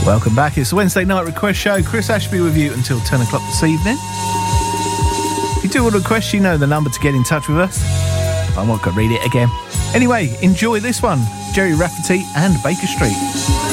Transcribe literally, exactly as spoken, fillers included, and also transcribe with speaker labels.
Speaker 1: Welcome back. It's the Wednesday Night Request Show. Chris Ashby with you until ten o'clock this evening. If you do want a request, you know the number to get in touch with us. I won't go read it again. Anyway, enjoy this one. Jerry Rafferty and Baker Street.